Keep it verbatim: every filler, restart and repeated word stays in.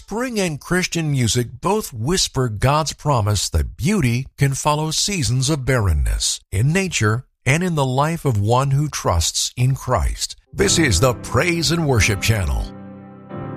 Spring and Christian music both whisper God's promise that beauty can follow seasons of barrenness in nature and in the life of one who trusts in Christ. This is the Praise and Worship Channel.